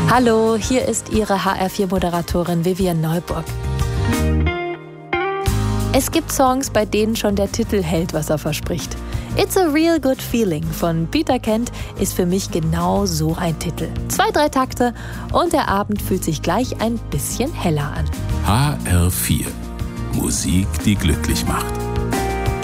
Hallo, hier ist Ihre HR4-Moderatorin Vivian Neuburg. Es gibt Songs, bei denen schon der Titel hält, was er verspricht. It's a Real Good Feeling von Peter Kent ist für mich genau so ein Titel. 2-3 Takte und der Abend fühlt sich gleich ein bisschen heller an. HR4. Musik, die glücklich macht.